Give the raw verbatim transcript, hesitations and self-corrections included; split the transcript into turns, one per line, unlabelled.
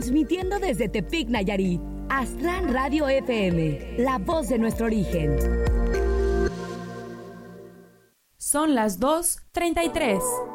transmitiendo desde Tepic, Nayarit. Aztlán Radio F M, la voz de nuestro origen.
Son las dos treinta y tres.